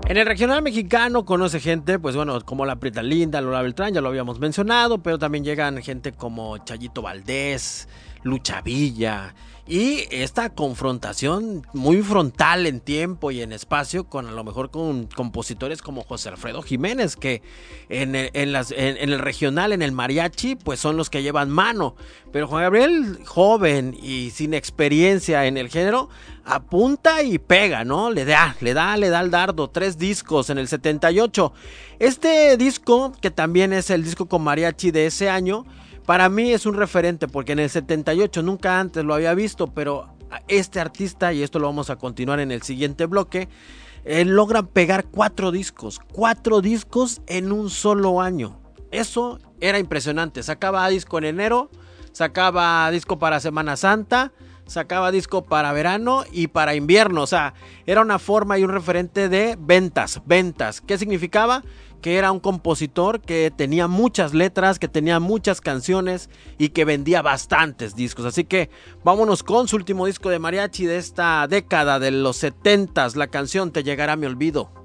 En el regional mexicano conoce gente, pues bueno, como la Prieta Linda, Lola Beltrán, ya lo habíamos mencionado, pero también llegan gente como Chayito Valdés, Lucha Villa, y esta confrontación muy frontal en tiempo y en espacio con a lo mejor con compositores como José Alfredo Jiménez, que en el regional, en el mariachi, pues son los que llevan mano. Pero Juan Gabriel, joven y sin experiencia en el género, apunta y pega, ¿no? Le da al dardo. 3 discos en el 78. Este disco, que también es el disco con mariachi de ese año, para mí es un referente porque en el 78 nunca antes lo había visto, pero este artista, y esto lo vamos a continuar en el siguiente bloque, logran pegar 4 discos en un solo año. Eso era impresionante. Sacaba disco en enero, sacaba disco para Semana Santa, sacaba disco para verano y para invierno. O sea, era una forma y un referente de ventas. ¿Qué significaba? Que era un compositor que tenía muchas letras, que tenía muchas canciones y que vendía bastantes discos. Así que vámonos con su último disco de mariachi de esta década de los 70s, la canción Te llegará mi olvido.